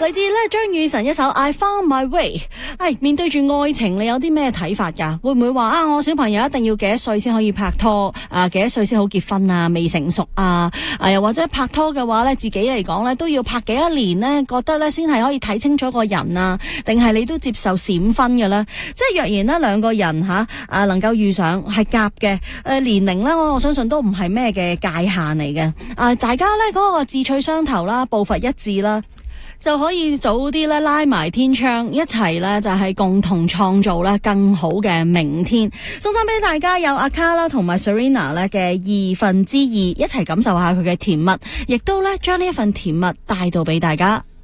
嚟自咧張雨晨一首 I Found My Way。面對住愛情，你有啲咩睇法噶？會唔會話我小朋友一定要幾多歲先可以拍拖？幾多歲先好結婚啊？未成熟啊？又或者拍拖嘅話咧，自己嚟講咧都要拍幾多年咧？覺得咧先係可以睇清楚個人啊？定係你都接受閃婚嘅咧？即係若然呢兩個人能夠遇上係夾嘅，年齡咧我相信都唔係咩嘅界限嚟嘅。大家咧嗰個志趣相投啦，步伐一致啦，就可以早啲咧拉埋天窗，一齊咧就係共同創造咧更好嘅明天。送上俾大家有阿卡啦同埋 Serena 咧嘅2分之2，一齊感受下佢嘅甜蜜，亦都咧將呢一份甜蜜帶到俾大家。